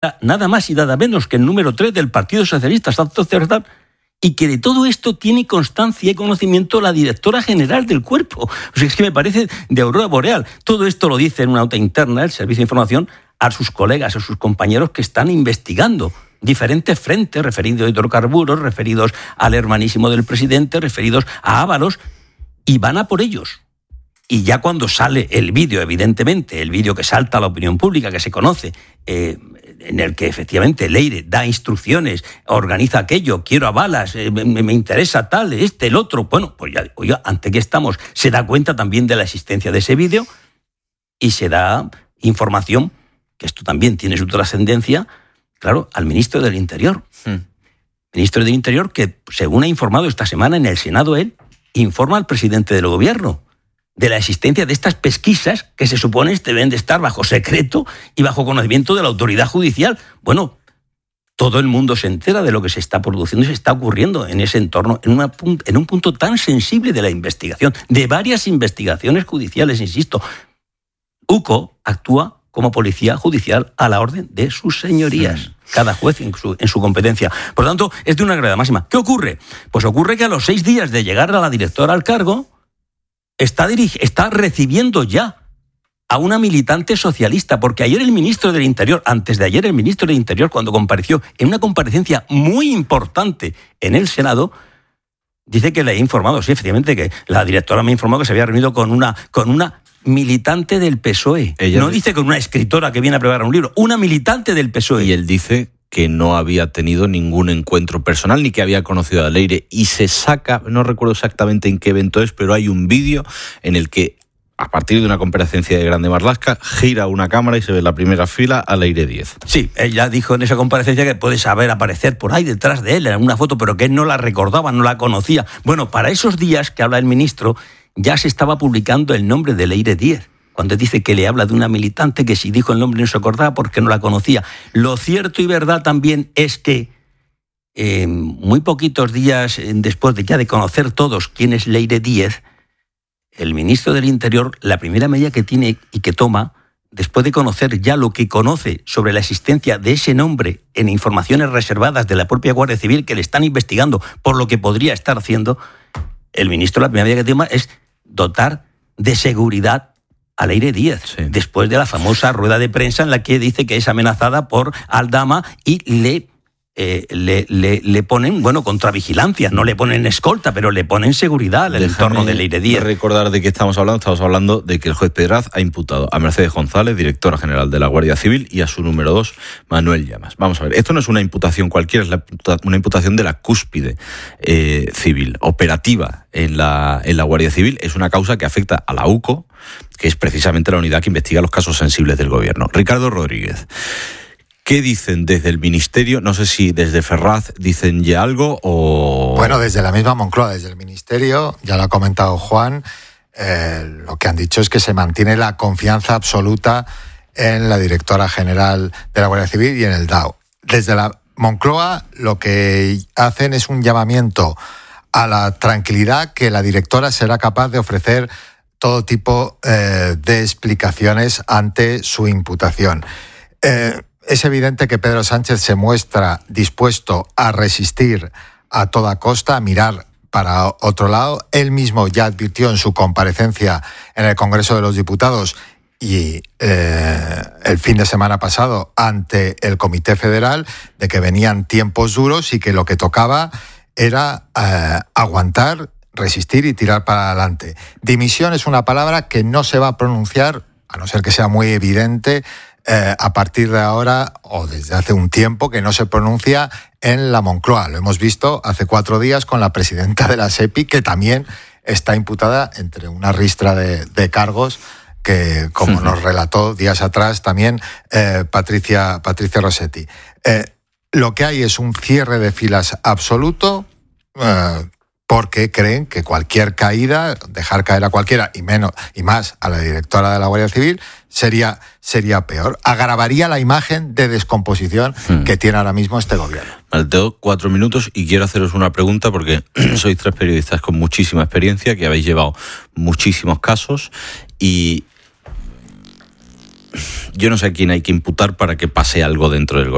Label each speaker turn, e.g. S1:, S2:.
S1: nada más y nada menos que el número 3 del Partido Socialista, y que de todo esto tiene constancia y conocimiento la directora general del cuerpo. O sea, es que me parece de aurora boreal. Todo esto lo dice en una nota interna el Servicio de Información a sus colegas, a sus compañeros que están investigando diferentes frentes referidos a hidrocarburos, referidos al hermanísimo del presidente, referidos a Ábalos, y van a por ellos. Y ya cuando sale el vídeo, evidentemente, el vídeo que salta a la opinión pública, que se conoce, en el que efectivamente Leire da instrucciones, organiza aquello, quiero a balas, me interesa tal, el otro. Bueno, pues ya, oiga, ante que estamos, se da cuenta también de la existencia de ese vídeo y se da información, que esto también tiene su trascendencia, claro, al ministro del Interior. Ministro del Interior que, según ha informado esta semana en el Senado él, informa al presidente del gobierno de la existencia de estas pesquisas que se supone deben de estar bajo secreto y bajo conocimiento de la autoridad judicial. Bueno, todo el mundo se entera de lo que se está produciendo y se está ocurriendo en ese entorno, en un punto tan sensible de la investigación, de varias investigaciones judiciales, insisto. UCO actúa como policía judicial a la orden de sus señorías. Cada juez en su competencia. Por lo tanto, es de una gravedad máxima. ¿Qué ocurre? Pues ocurre que a los 6 días de llegar a la directora al cargo, está recibiendo ya a una militante socialista, porque ayer el ministro del Interior, antes de ayer el ministro del Interior, cuando compareció en una comparecencia muy importante en el Senado, dice que le he informado, sí, efectivamente, que la directora me ha informado que se había reunido con una militante del PSOE. No dice con una escritora que viene a preparar un libro, una militante del PSOE.
S2: Y él dice que no había tenido ningún encuentro personal ni que había conocido a Leire, y se saca, no recuerdo exactamente en qué evento es, pero hay un vídeo en el que, a partir de una comparecencia de Grande Marlaska, gira una cámara y se ve en la primera fila a Leire Díez.
S1: Sí, ella dijo en esa comparecencia que puede saber aparecer por ahí detrás de él en una foto, pero que él no la recordaba, no la conocía. Bueno, para esos días que habla el ministro, ya se estaba publicando el nombre de Leire Díez, cuando dice que le habla de una militante que si dijo el nombre no se acordaba porque no la conocía. Lo cierto y verdad también es que muy poquitos días después de ya de conocer todos quién es Leire Díez, el ministro del Interior, la primera medida que tiene y que toma, después de conocer ya lo que conoce sobre la existencia de ese nombre en informaciones reservadas de la propia Guardia Civil que le están investigando por lo que podría estar haciendo, el ministro la primera medida que toma es dotar de seguridad a Leire Díez, sí, después de la famosa rueda de prensa en la que dice que es amenazada por Aldama y le ponen, bueno, contravigilancia, no le ponen escolta, pero le ponen seguridad al entorno de Leire Díez.
S2: Recordar de qué estamos hablando de que el juez Pedraz ha imputado a Mercedes González, directora general de la Guardia Civil, y a su número 2, Manuel Llamas. Vamos a ver, esto no es una imputación cualquiera, es una imputación de la cúspide civil, operativa en la Guardia Civil. Es una causa que afecta a la UCO, que es precisamente la unidad que investiga los casos sensibles del gobierno. Ricardo Rodríguez, ¿qué dicen desde el Ministerio? No sé si desde Ferraz dicen ya algo o...
S3: Bueno, desde la misma Moncloa, desde el Ministerio, ya lo ha comentado Juan, lo que han dicho es que se mantiene la confianza absoluta en la directora general de la Guardia Civil y en el DAO. Desde la Moncloa lo que hacen es un llamamiento a la tranquilidad, que la directora será capaz de ofrecer todo tipo de explicaciones ante su imputación. Es evidente que Pedro Sánchez se muestra dispuesto a resistir a toda costa, a mirar para otro lado. Él mismo ya advirtió en su comparecencia en el Congreso de los Diputados y el fin de semana pasado ante el Comité Federal de que venían tiempos duros y que lo que tocaba era aguantar, resistir y tirar para adelante. Dimisión es una palabra que no se va a pronunciar, a no ser que sea muy evidente, a partir de ahora o desde hace un tiempo que no se pronuncia en la Moncloa. Lo hemos visto hace 4 días con la presidenta de la SEPI, que también está imputada entre una ristra de cargos que, como nos relató días atrás también Patricia Rossetti. Lo que hay es un cierre de filas absoluto, porque creen que cualquier caída, dejar caer a cualquiera y más a la directora de la Guardia Civil, sería peor. Agravaría la imagen de descomposición que tiene ahora mismo este gobierno.
S2: Vale, tengo 4 minutos y quiero haceros una pregunta porque sois 3 periodistas con muchísima experiencia, que habéis llevado muchísimos casos, y yo no sé a quién hay que imputar para que pase algo dentro del gobierno.